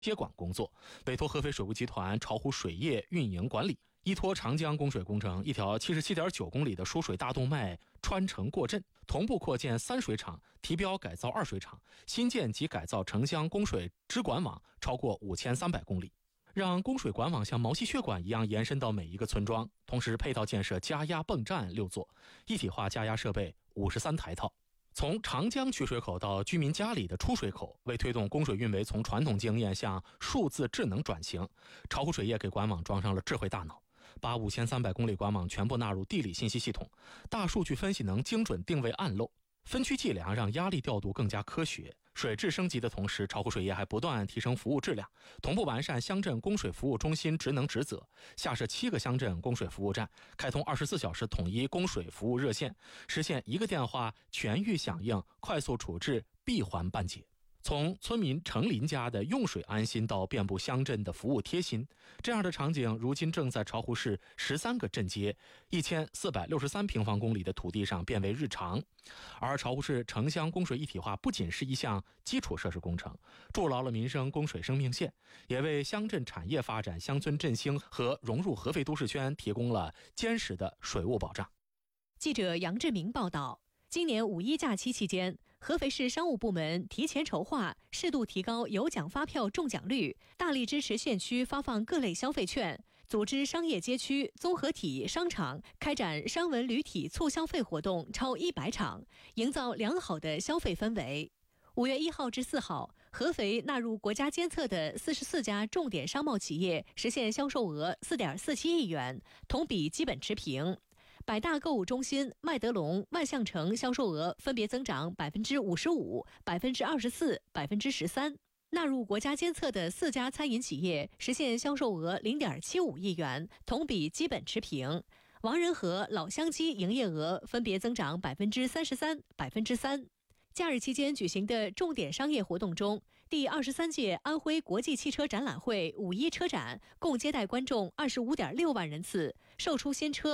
接管工作，委托合肥水务集团巢湖水业运营管理。依托长江供水工程一条77.9公里的输水大动脉穿城过镇，同步扩建3水厂，提标改造2水厂，新建及改造城乡供水支管网超过5300公里，让供水管网像毛细血管一样延伸到每一个村庄。同时配套建设加压泵站6座，一体化加压设备53台套。从长江取水口到居民家里的出水口，为推动供水运维从传统经验向数字智能转型，巢湖水业给管网装上了智慧大脑，把5300公里管网全部纳入地理信息系统，大数据分析能精准定位暗漏，分区计量让压力调度更加科学。水质升级的同时，巢湖水业还不断提升服务质量，同步完善乡镇供水服务中心职能职责，下设7个乡镇供水服务站，开通24小时统一供水服务热线，实现1个电话全域响应，快速处置，闭环办结。从村民程林家的用水安心到遍布乡镇的服务贴心，这样的场景如今正在巢湖市13个镇街1463平方公里的土地上变为日常。而巢湖市城乡供水一体化不仅是一项基础设施工程，筑牢了民生供水生命线，也为乡镇产业发展、乡村振兴和融入合肥都市圈提供了坚实的水务保障。 记者杨志明报道。今年五一假期期间，合肥市商务部门提前筹划，适度提高有奖发票中奖率，大力支持县区发放各类消费券，组织商业街区、综合体、商场开展商文旅体促消费活动超100场，营造良好的消费氛围。5月1号至4号，合肥纳入国家监测的44家重点商贸企业实现销售额4.47亿元，同比基本持平。百大购物中心、麦德龙、万象城销售额分别增长55%、24%、13%。纳入国家监测的4家餐饮企业实现销售额0.75亿元，同比基本持平。王仁和、老乡鸡营业额分别增长33%、3%。假日期间举行的重点商业活动中，第23届安徽国际汽车展览会五一车展共接待观众25.6万人次，售出新车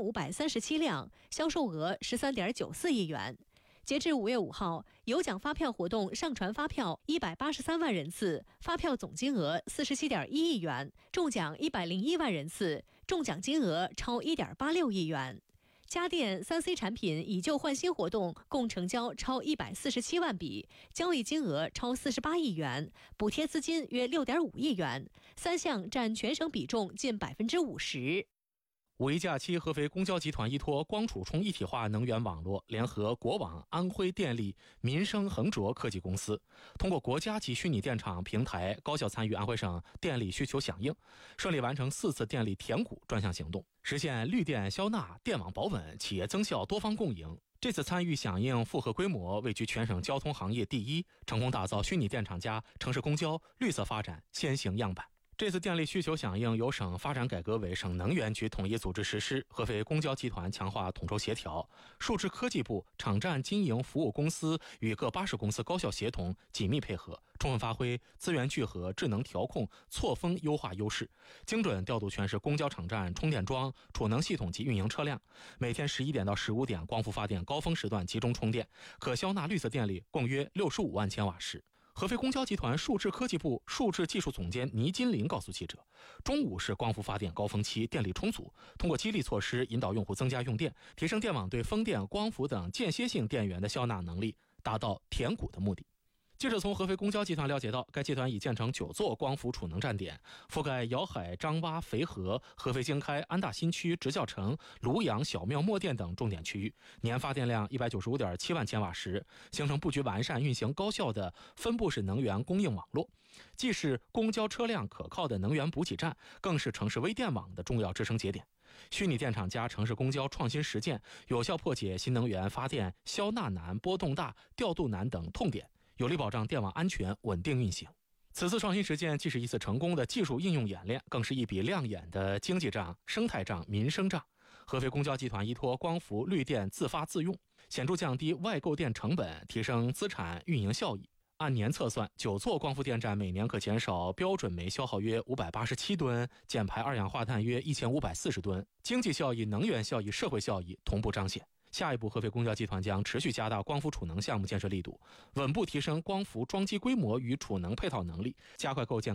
7537辆，销售额13.94亿元。截至5月5号，有奖发票活动上传发票183万人次，发票总金额47.1亿元，中奖101万人次，中奖金额超1.86亿元。家电 3C 产品以旧换新活动共成交超147万笔，交易金额超48亿元，补贴资金约6.5亿元，3项占全省比重近50%。 五一假期，合肥公交集团依托光储充一体化能源网络，联合国网、安徽电力、民生恒卓科技公司，通过国家级虚拟电厂平台，高效参与安徽省电力需求响应，顺利完成4次电力填谷专项行动，实现绿电消纳、电网保稳、企业增效多方共赢。这次参与响应负荷规模位居全省交通行业第一，成功打造虚拟电厂加城市公交绿色发展先行样板。这次电力需求响应由省发展改革委、省能源局统一组织实施，合肥公交集团强化统筹协调，数字科技部、场站经营服务公司与各巴士公司高效协同、紧密配合，充分发挥资源聚合、智能调控、错峰优化优势，精准调度全市公交场站充电桩、储能系统及运营车辆，每天11点到15点光伏发电高峰时段集中充电，可消纳绿色电力共约65万千瓦时。合肥公交集团数智科技部数智技术总监倪金林告诉记者，中午是光伏发电高峰期，电力充足，通过激励措施引导用户增加用电，提升电网对风电、光伏等间歇性电源的消纳能力，达到填谷的目的。记者从合肥公交集团了解到，该集团已建成9座光伏储能站点，覆盖瑶海、张洼、肥河、合肥经开、安大新区、直教城、庐阳、小庙、墨店等重点区域，年发电量195.7万千瓦时，形成布局完善、运行高效的分布式能源供应网络，既是公交车辆可靠的能源补给站，更是城市微电网的重要支撑节点。虚拟电厂加城市公交创新实践，有效破解新能源发电消纳难、波动大、调度难等痛点，有力保障电网安全稳定运行。此次创新实践既是一次成功的技术应用演练，更是一笔亮眼的经济账、生态账、民生账。合肥公交集团依托光伏绿电自发自用，显著降低外购电成本，提升资产运营效益。按年测算，9座光伏电站每年可减少标准煤消耗约587吨，减排二氧化碳约1540吨，经济效益、能源效益、社会效益同步彰显。 下一步，合肥公交集团将持续加大光伏储能项目建设力度，稳步提升光伏装机规模与储能配套能力，加快构建